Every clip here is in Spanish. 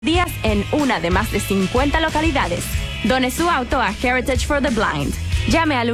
días en una de más de 50 localidades. Done su auto a Heritage for the Blind. Llame al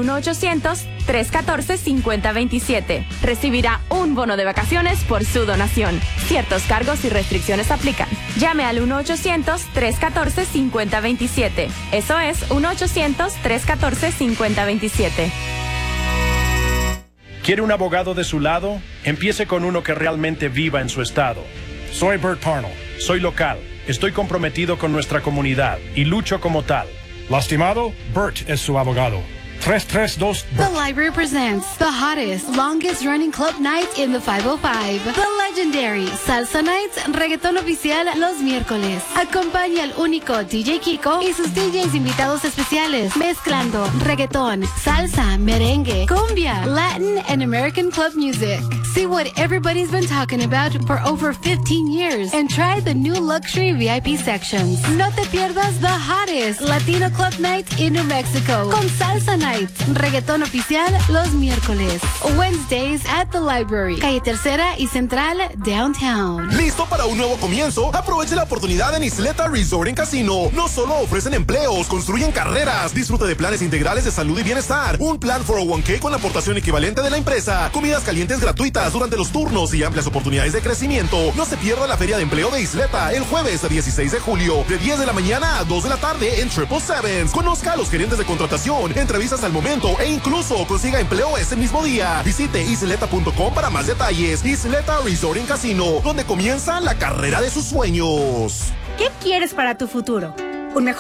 1-800-314-5027. Recibirá un bono de vacaciones por su donación. Ciertos cargos y restricciones aplican. Llame al 1-800-314-5027. Eso es 1-800-314-5027. ¿Quiere un abogado de su lado? Empiece con uno que realmente viva en su estado. Soy Bert Parnell. Soy local. Estoy comprometido con nuestra comunidad y lucho como tal. Lastimado, Bert es su abogado. 332 The library presents the hottest, longest running club night in the 505. The legendary Salsa Nights, reggaetón oficial los miércoles. Acompaña al único DJ Kiko y sus DJs invitados especiales, mezclando reggaetón, salsa, merengue, cumbia, Latin and American club music. See what everybody's been talking about for over 15 years and try the new luxury VIP sections. No te pierdas the hottest Latino club night in New Mexico con Salsa Nights, reggaetón oficial los miércoles. Wednesdays at the library, calle Tercera y Central, downtown. ¿Listo para un nuevo comienzo? Aproveche la oportunidad en Isleta Resort and Casino. No solo ofrecen empleos, construyen carreras. Disfrute de planes integrales de salud y bienestar. Un plan 401k con la aportación equivalente de la empresa. Comidas calientes gratuitas durante los turnos y amplias oportunidades de crecimiento. No se pierda la Feria de Empleo de Isleta el jueves 16 de julio, de 10 de la mañana a 2 de la tarde en 777. Conozca a los gerentes de contratación, entrevistas al momento e incluso consiga empleo ese mismo día. Visite isleta.com para más detalles. Isleta Resort and Casino, donde comienza la carrera de sus sueños. ¿Qué quieres para tu futuro? ¿Un mejor